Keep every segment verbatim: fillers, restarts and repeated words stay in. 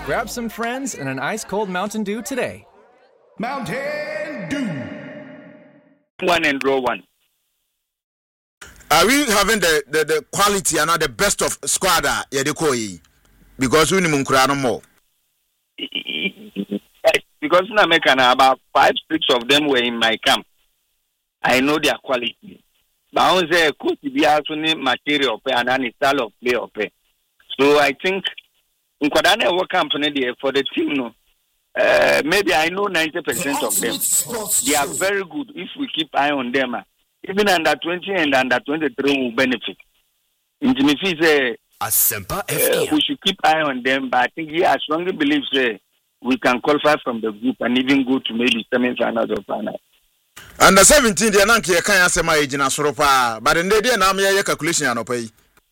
Grab some friends and an ice-cold Mountain Dew today. Mountain Dew. One and draw one. Are we having the, the, the quality and not the best of squad? Because we need no more. Because in America, about five, six of them were in my camp. I know their quality. But I was a coach to be also material and then style of play. So I think in Kwadane work company for the team, no. Uh, maybe I know ninety percent of them. They are very good if we keep eye on them. Even under twenty and under twenty-three will benefit. In Jimmy say, uh, we should keep eye on them. But I think he yeah, I strongly believe say, we can qualify from the group and even go to maybe semi-finals or final. Under seventeen, they are not here. Can you say my age in Asoropa? But in the day, now me a calculation and pay.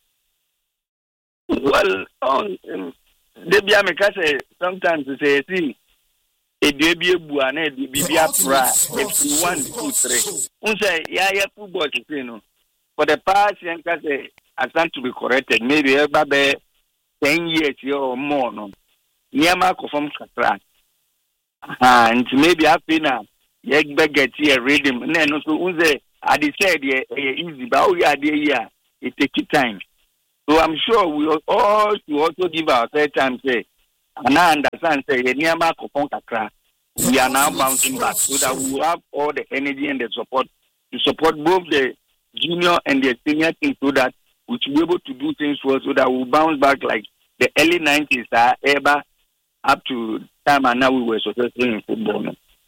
Well, um, they be a sometimes they say, see. A baby buane bibia pra if one two three. Unse ya ya football you know. For the past young say I stand to be corrected. Maybe about ten years or more no. Niama confirm katra. And maybe after now you get here reading. No so unse I said yeah easy but we are there here it takes time. So I'm sure we all should also give ourselves time say and I understand say Niama confirm katra. We are now bouncing back so that we will have all the energy and the support to support both the junior and the senior team so that we should be able to do things well so that we will bounce back like the early nineties are ever up to time and now we were successful in football.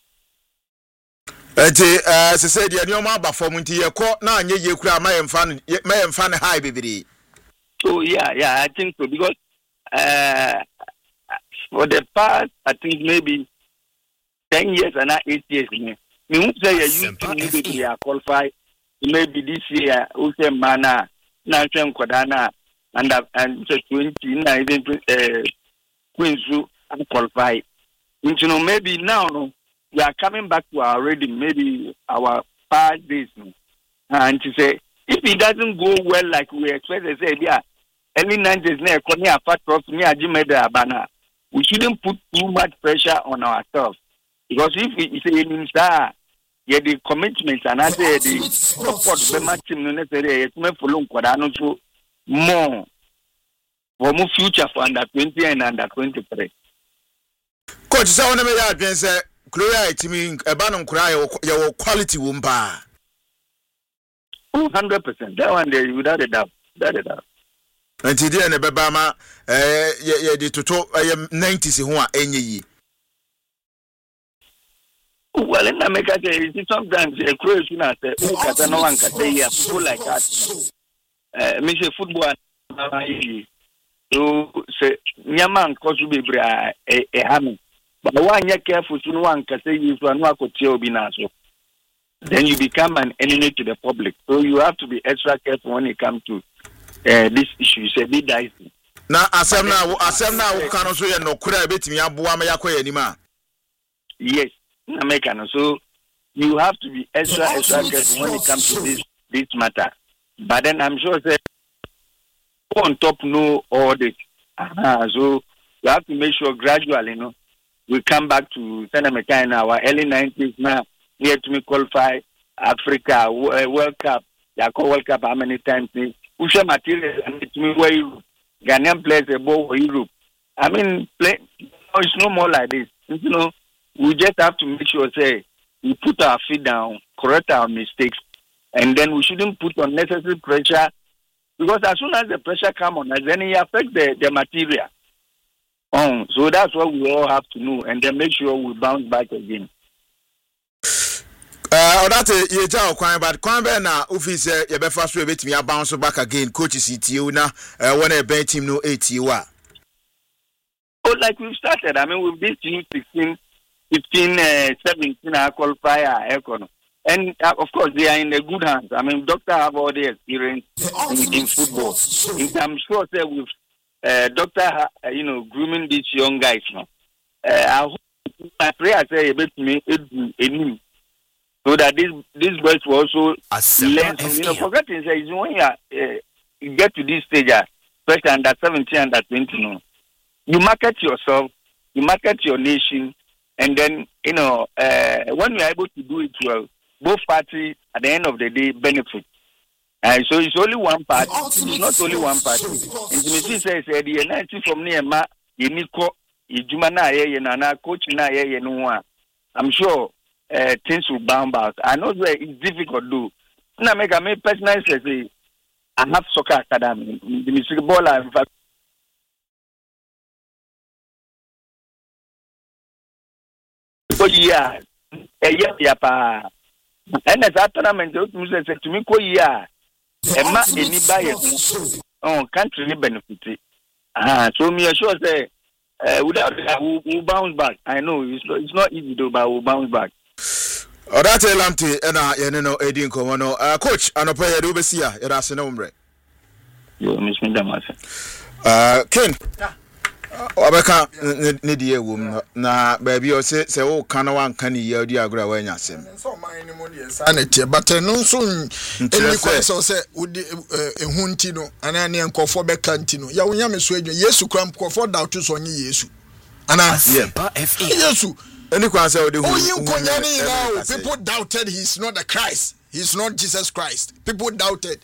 Eti eh se se dia nyoma ba form nti ye ko na anye ye kura ma ye mfa ma ye mfa ne high bibiri. So yeah yeah I think so because uh for the past I think maybe ten years and not eight years. Me who say you used to maybe are qualified. Maybe this year, who say mana, now some Kodana, and and so twenty, now even uh, Queens who are qualified. You know, maybe now no, we are coming back to our already maybe our past days. No? And to say if it doesn't go well like we expect, they say yeah, early nineties near Konya Fat Prof near Jimeda Abana. We shouldn't put too much pressure on ourselves. Because if we say in that, yeah, the commitments and I say the support the maximum necessary, it's meant for long, so more for more future for under twenty and under twenty-three. Coach, so when I again say, Chloe, it means a banner cry your quality wumba. Oh, hundred percent. That one there, without a doubt, without a doubt. And today, and a Babama, eh, yeah, the total, I am ninety, who are any. Well, in America, sometimes a crazy not say, oh, no one can say, yeah, people like that. Uh, Mister Football, so say, Yaman, cause you be a hammer. But one you're careful, no one can say you to a then you become an enemy to the public. So you have to be extra careful when it comes to uh, this issue. It's a bit dicey. Now, asem na asem na uka no so ye no kura betimi aboa ma yakwa yanima. Yes. American. So you have to be extra extra careful when it comes to this this matter. But then I'm sure that on top know all this. Uh-huh. So you have to make sure gradually, you know, we come back to South America in our early nineties now. We have to qualify Africa World Cup. They call World Cup how many times? We share material and it means where Ghanaian players above Europe. I mean, play. It's no more like this. You know. We just have to make sure, say, we put our feet down, correct our mistakes, and then we shouldn't put unnecessary pressure, because as soon as the pressure comes on us, then it affects the, the material. Um, so that's what we all have to know, and then make sure we bounce back again. Uh, that's a year kwan, but kwan be na office ye be fast way betimi bounce back again. Coach C T U na when a ben team no eight you are. Oh, like we've started. I mean, with this team sixteen. fifteen, uh, seventeen, I qualify Econo. And uh, of course, they are in the good hands. I mean, doctor have all the experience in, in football. In, I'm sure that with uh, doctor, uh, you know, grooming these young guys now. Uh, I hope my prayer say a bit to me, so that these these boys will also learn. From, you know, forgetting is when you, uh, you get to this stage, uh, especially under seventeen, under twenty, no. you market yourself, you market your nation, and then, you know, uh, when you are able to do it well, both parties, at the end of the day, benefit. Uh, so it's only one party. It's not only one party. And Timothy says, the ninety from Niema, Yeniko, Yejumana, Yenana, coach na Yenua. I'm sure uh, things will bounce out. I know that it's difficult to do. Now, make me personally say, I have soccer academy. The music ball, in fact. Oh, yeah. Yeah, yeah, pa. And as a tournament, you say to me, yeah. Emma, anybody, oh, country benefit. Ah, so me assure say, uh, without that, we'll, we'll bounce back. I know it's not, it's not easy though, but we'll bounce back. Oh, that's a lampy, and I, you know, Eddie Comono, uh, coach, and a player do be see ya, that's an ombre. You miss me, Damas. Uh, Ken. Obeka nidi ewum na baby o se se o kan wan kan yi odi agura wa nya sem so man ni mo de sanity but no so eni ko so se odi ehun nti no ana ne nkofo be kan nti no ya wonya me so adwa Yesu kram nkofo doubt so onye Yesu ana Yesu eni kwa se odi hu onye ni now people doubted he's not the Christ. He's not Jesus Christ. People doubted.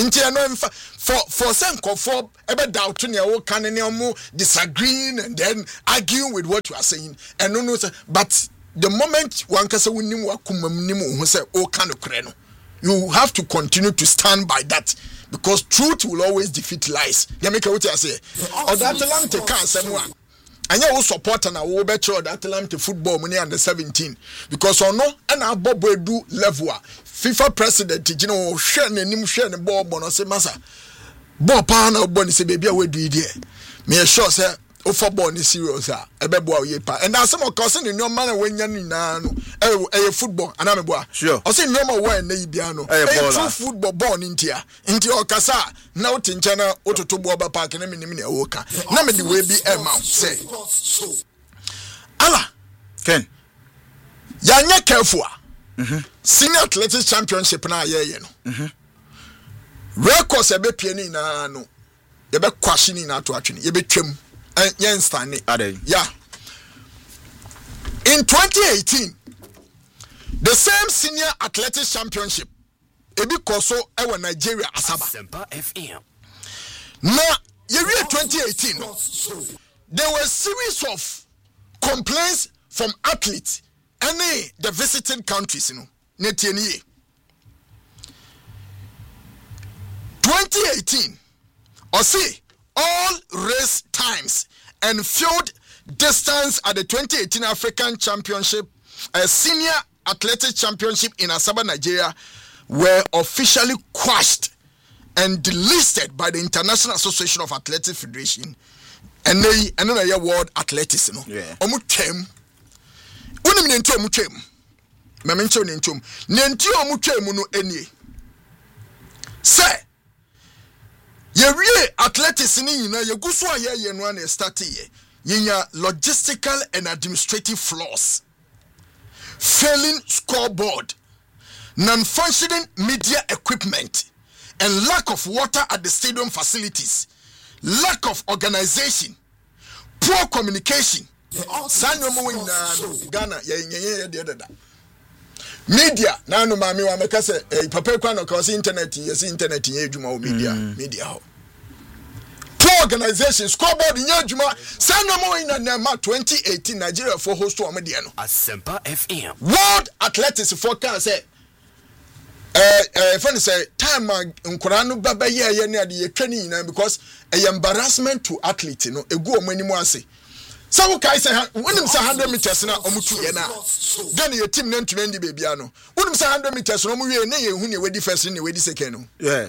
For for some confirm about doubting your can and disagreeing and then arguing with what you are saying. And no no but the moment one can say we who say oh kind of creno, you have to continue to stand by that because truth will always defeat lies. Let me what I say. Or that Atlanta can someone. And you support and I will bet you that Atlanta football money under seventeen because or no and our Bob will do level. FIFA president, you know, share the name, share the ball, but I say, Massa, Bob Pana, Bonnie, say, baby, I will do it here. Me a sure, sir, oh, for born is serious, sir, a baby, and now some of cousin in your manner when you're in a football, and I'm a boy. Sure. I say, no more when they piano, a true football born in here, into your casa, now in China, Otto to Boba Park, and I'm in a walker. Now, the way be a mouth, say, Allah, Ken, Yanya careful. Mm-hmm. Senior Athletics Championship na ye ye no. Mhm. Records e be pie ni na no. Ye be kwashi ni na to atwe ni. Ye be twem. Yen stand ni. Yeah. In twenty eighteen, the same Senior Athletics Championship e be koso e wa Nigeria Asaba. Sempa F M. Na ye we twenty eighteen no. There were a series of complaints from athletes. Any the visiting countries, you know, netienie. twenty eighteen, or see all race times and field distance at the twenty eighteen African Championship, a Senior Athletic Championship in Asaba, Nigeria, were officially quashed and delisted by the International Association of Athletic Federation, and they and then a World Athletics, you know. Yeah. Omu came. Unim nenti omu twem. Mame nche nenti omu. Nenti omu twem no enie. Say, ye wie athletics ni nyina ye guso aye ye no na start ye. Yenya logistical and administrative flaws. Failing scoreboard, non-functioning media equipment, and lack of water at the stadium facilities. Lack of organization, poor communication. Sano mo wina Ghana ye ye de de da media na no ma me wa meka se papa kwa no ka se internet ye se internet ye adwuma o media media ho poor organization scoreboard ye adwuma sano mo wina na ma twenty eighteen Nigeria for host to am de no Asempa F M World Athletics for can say eh eh friend say time nkura no baba ye ye na de ye twani nyina because a embarrassment to athlete no egu o mani mu ase. So kai say when him say one hundred meters na omutu ye na then your team nan twenty baby ano when him say one hundred meters no mu wie na ye hu ne wedi first ne wedi second no yeah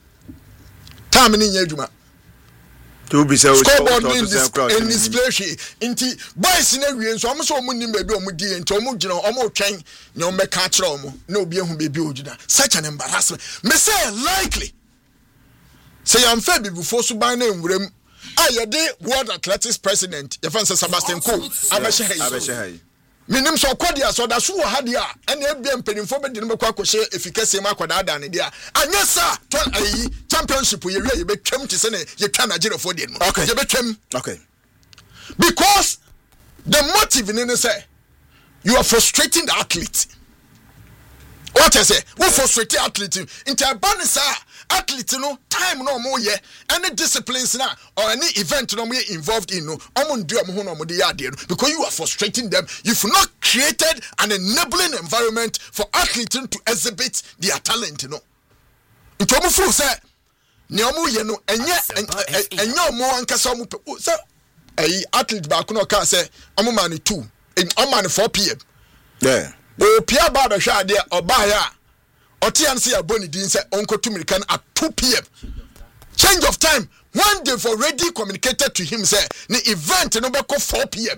time ni nya adwuma to be so scoreboard in this in this place inti boys na wie so am so omu nim baby omu di enti omu gina omu twen ne omu ka kire omu na obi ehu baby ogina such an embarrassment me say likely say am fa bibu fo so ban na enwuram ayede World Athletics President Yefanse Sebastian Coe abeshe hayi abeshe hayi minim so kwadia so da so ha dia ene ebia mpanimfo be de no bekwa kohye efikase ma kwada da ne dia anya sa ton ayi championship ye wie ye betwam ti se ne ye twa Nigeria for de no ye betwam okay because the motive in it say you are frustrating the athlete. What I say, we frustrate the athlete. Into a banisa athlete no time no more ye any disciplines na or any event no more involved in no. Because you are frustrating them. You've not created an enabling environment for athletes to exhibit their talent. No. Into a fool say, Nyamu ye no enye enye mo ankasa mo say a athlete back no can say I'm man two I'm man four p.m. Yeah. O Pia Baba Shade or Baya or T N C Aboni Din say Uncle Tumirican at two p.m. Change of time. One they've already communicated to him say the event no be four p.m.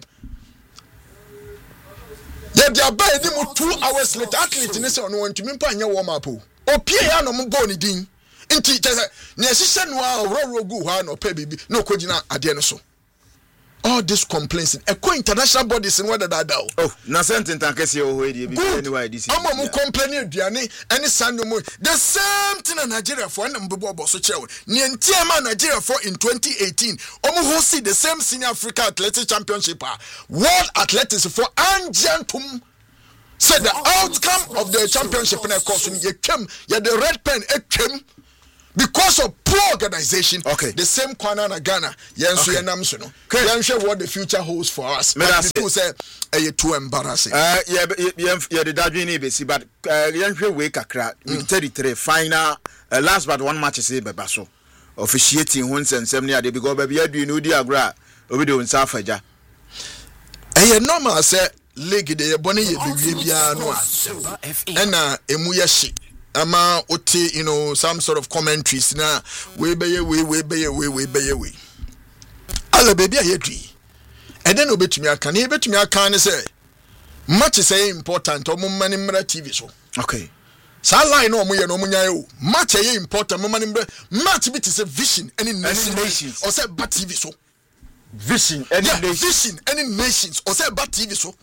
Yeah, they are buying him two hours later. Athlete in this one want to me panya warm up. O Pia no mo boni din. Inti say ne sise no a ro gu ha no pe bibi no kojina ade no so. All these complaints, a co international bodies in whether that down. Oh, na sentence and case you already be anyway. This is I'm complaining, Diane, any Sunday morning. The same thing in Nigeria for and Bobo so chill. Nientiama Nigeria for in twenty eighteen. Omo hosted the same Senior Africa Athletics Championship, World Athletics for Anjantum. Said the outcome of the championship in a course you came, you the red pen, it came. Because of poor organization, okay. The same Kwana na Ghana, yes, we are so no. Can what the future holds for us? People say, "Are too embarrassing?" Uh, yeah, yeah, yeah. The Dadwin Ebesi, but uh, yeah, we kakra with thirty-three final. Uh, last but one match is Bebaso officiating once and seventy. They go baby. You do know the agra. We do in South Aja. Eh, normal say league de boni ye be bia no a. Na emu ya shi. Ama oti, you know, some sort of commentaries na we be we we be we we be we. Ala baby a yedri. And then obetumi aka na obetumi aka ne say match say important o mumma ni mra T V so. Okay. Sa line no mo ye no munya o. Match ye important mumma ni mra. Match bit is a vision any nations or say bat T V so. Vision any yeah, nations. Vision any nations or say bat T V so.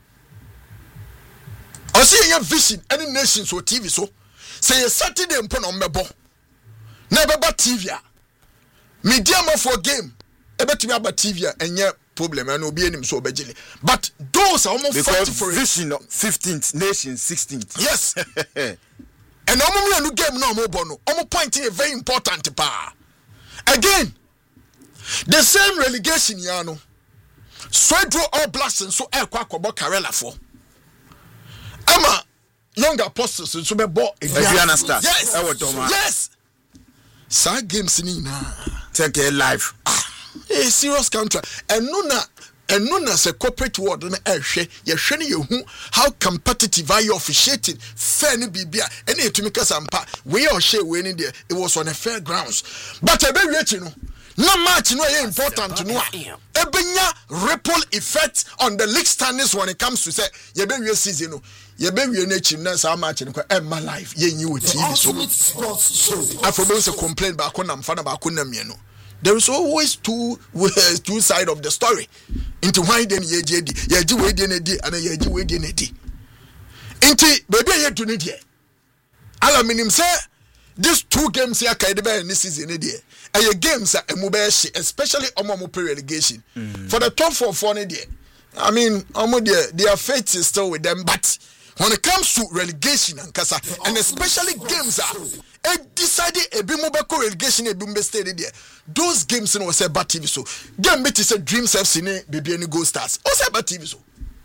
Or say ye vision any nations or T V so. Say Saturday mpon on mebo. Never ba T V. Medium for game. Ebetumi aba T V enye problem and obi enim so obejele. But those are almost fighting for vision fifteenth nation sixteenth. Yes. And omo me game no mo bono. Omo pointing a very important pa. Again, the same relegation yano. Swedro all blessings so e kwa kobo Karela for. Ama young apostles so be bo if you understand. Yes. Yes. Yes. Sa games ni na take a life. Ah, a serious country. And no na and no na say corporate world na ehwe ye hwe ne ye hu how competitive are you officiating fair ni bibia and e tumi kasampa we or share we ni there it was on a fair grounds but e be wi no na match no e important no a ebenya ripple effect on the league standings when it comes to say ye be wi season no ye be wi na chim na sa match no e ma life ye nyi with T V so after say complain ba ko na mfa na ba ko na mienu. There is always two two side of the story. Into why then ye jedi ye ji we dey na di and ye ji we dey na di. Into baby ye do need here. Ala minim say these two games here kai dey be this season dey. And your games are emu be especially omo mo relegation. Mm. For the top four four dey. I mean, omo there their fate is still with them, but when it comes to relegation and kasa and especially games are e decided e bi mo be ko relegation e bi mo be stay there. Those games no was a bad T V so. Game bit is a Dreams F C ne baby any Gold Stars. O say bad T V so.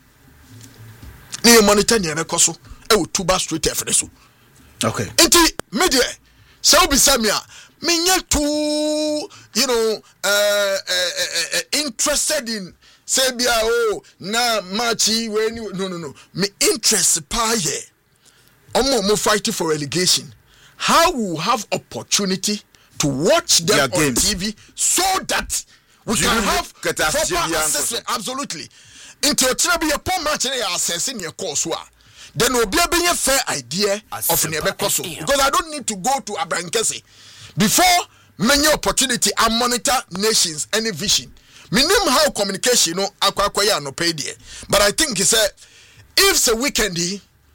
Ni monitor ni e so. E wo two bar straight F so. Okay. Enti media so be samia me nye too you know uh, uh, uh, uh, interested in say bia oh na matchy we no no no me interest pa ye. Omo mo fighting for relegation. How we have opportunity to watch them yeah, on games. T V so that we you can have proper assessment. Absolutely. Into a trouble your poor match they are assessing your course. Then will be a fair idea of never course. Because I don't need to go to Abrankesi. Before many opportunity I monitor nations any vision. Minimum how communication no akwa no pay there. But I think he said if it's a weekend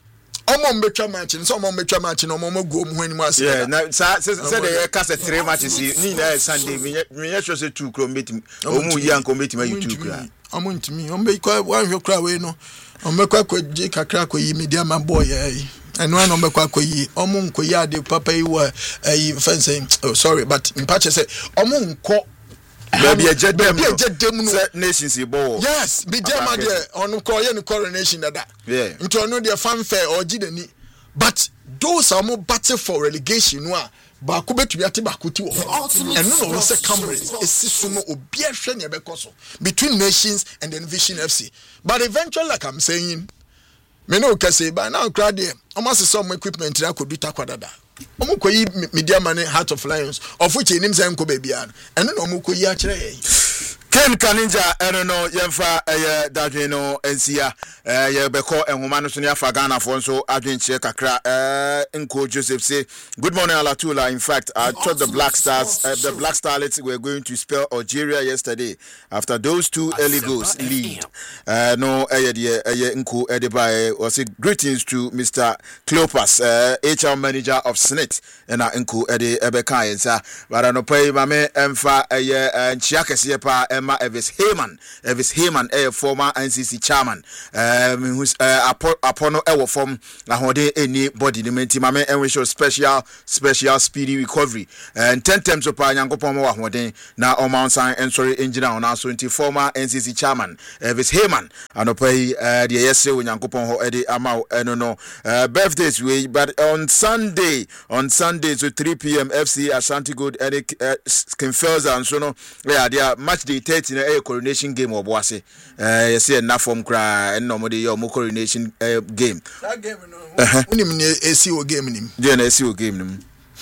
omo mbetwa match so omo mbetwa match no omo go mu hanimu ase yeah na say say the cast three matches ni na Sunday me me sure say two kro meeting omo yi anko meeting you two kra omo ntimi omo be kwa wan hwe kra we no omo kwa kwa ji kakra kwa yi media man boy eh eno na omo kwa kwa yi omo nko yi ade papa yi wa eh fence oh sorry but mpache say omo nko Baby, a jet dem no nations bo. Yes, be there my dear on call you coronation that. Yeah. Into no their fanfare or jideni. But those are more battle for relegation wa ba ko betu yate ba ko ti wo. And no no say cameras esiso no obi ahwe ne be koso between Nations and then Vision F C. But eventually like I'm saying me no can say by now crowd there almost some equipment that could be takwadada. Omo koyi media man Heart of Lions of which enim say nko bebia eno no omo koyi a kire Ken Kaninja eno no yemfa eye dadwe no ensia eh ye beko enhoma no so ne afa Ghana for so adwenche kakra eh nko Joseph say good morning Alatula. In fact I thought the Black Stars uh, the Black Starlets were going to spell Algeria yesterday after those two early goals lead uh, no eye de eye nko edeba was greetings to Mister Cleopas uh, H R manager of Snit and nko ede ebeka yensa bara no pay mame emfa eye nchiakese pa Emma Evis Heyman, Evis Heyman, a former N C C chairman, um, who's uh, upon our form, Lahode, any body, the menti mame, and we show special, special speedy recovery. And ten times of Yango Pomo, Wahode, now on Mount Sign and sorry, engineer on our twenty former N C C chairman, Evis Heyman, and pay uh, the S A when Yango Pomo, Eddie Amau, I don't know, uh, birthdays way, but on Sunday, on Sunday, so three p.m., F C Ashanti Good, Eddie Kinfelza, and so no, yeah, they are match day. In a coronation game or was it? Uh, you see enough from cry and normally your coronation uh, game. That game, no. Only me A C O game him. Yeah, A C O game him.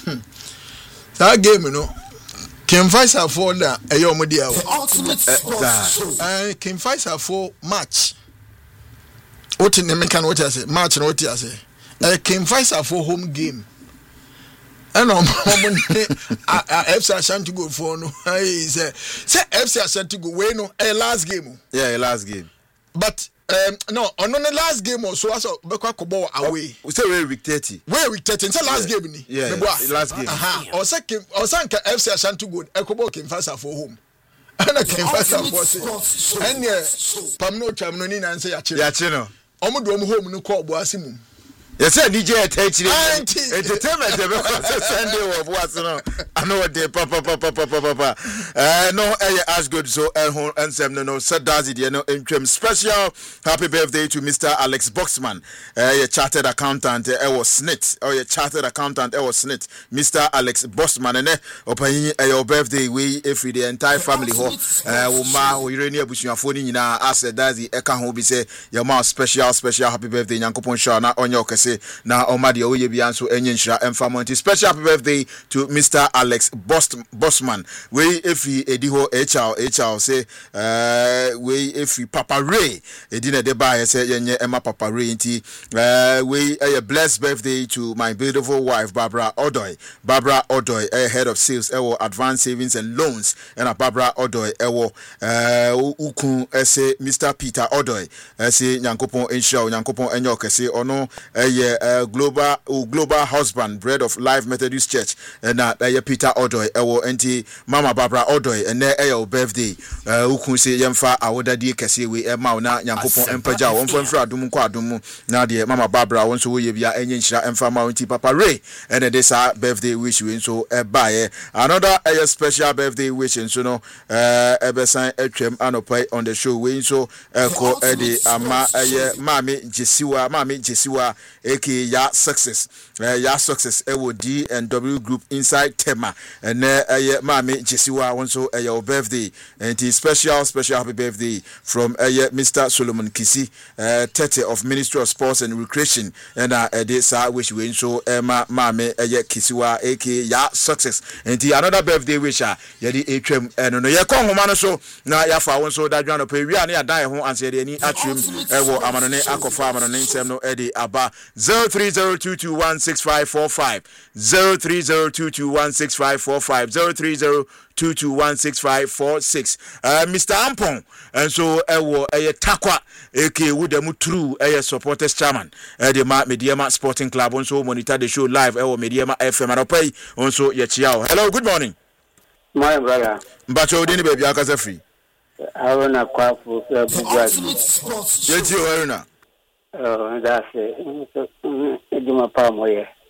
That game, no. Can fight her for that? A young media. Uh, can fight her for match. What in the mechanic? What I say? Match and what I say? Uh, can fight her for home game. And I'm F C Ashanti go for no. Say say F C Ashanti go way no. A last game. Yeah, a last game. But um no, on the last game also also Bekwa Kobo away. We say we week thirty. We week thirty. Say last game ni. Yeah, last game. Aha. Or say or say F C Ashanti go Ekobo came fast for home. And I came fast for say. And yeah, Pamno Chamno ni na say ya chi. Ya chi no. Omo do omo home no call Boasimu. Yes, sir. D J attention. Entertainment. Sunday of what's no. I know what they papa papa papa papa. Uh, no, eh, as good. So, eh, and some no no. So does it? You know, interim special happy birthday to Mister Alex Boxman. Eh, your chartered accountant. Eh, was Snit. Or your chartered accountant. Eh, was Snit. Mister Alex Boxman. And eh, opening eh your birthday we if the entire family ho. Eh, uma o ireni abusuya phone ni na as does the eka ho be say your mouth special special happy birthday Nyankopon sha na onyo kese. Na omadi oye bi anso enyenhira emfamonti special happy birthday to Mister Alex Bost Bossman we efi ediho H R H R say uh we efi Papa Ray edina de ba say yenye Emma Papa Ray nti uh we a blessed birthday to my beautiful wife Barbara Odoy Barbara Odoy a head of sales ewo advanced savings and loans and a Barbara Odoy ewo uh ukun say Mister Peter Odoy say Nyankopon ensure Nyankopon enyo kese ono yeah, uh, global uh, global husband, bread of Life Methodist Church, and uh, uh, Peter Odoy, ewo enti Mama Barbara Odoy, and there your birthday. Uh, who can say yemfa awoda di kese we ema na Nyankopon empaja won fo mfra adum kwa adum na de Mama Barbara won so we bia enye nhira emfa ma enti Papa Ray, and this uh, birthday wish we so e buy another uh, special birthday wish so no uh ebesan etwem anopai on the show we so uh, ko uh, the ama uh, mami Jesiwa mami Jesiwa aka ya success uh, ya success ewo D and W group inside Tema and uh, uh, mami Jesiwa also uh, your birthday and it special special happy birthday from uh, Mister Solomon Kisi uh, thirty of Ministry of Sports and Recreation and uh, uh, this uh, wish we so uh, ma mami uh, Kisiwa aka ya success and the another birthday wish uh, ya di atwem and no ya kon homa no so na ya fa won so that dwan pe wi an ya dan ho answer de ni atwem ewo amanone akofa amanone nsem no e di aba zero three zero two two one six five four five zero three zero two two one six five four five zero three zero two two one six five four six. uh, Mister Ampon and so ewo eye takwa aka wudemu true eye supporters chairman uh, the ma Mediema Sporting Club also monitor the show live ewo Mediema F M aropai also ye chiao. Hello, good morning. My brother. Mbacho odini baby akaza free. Haruna Kwafu Bugwagi. Yeti Haruna. Oh, that's it. Eduma Pamoye.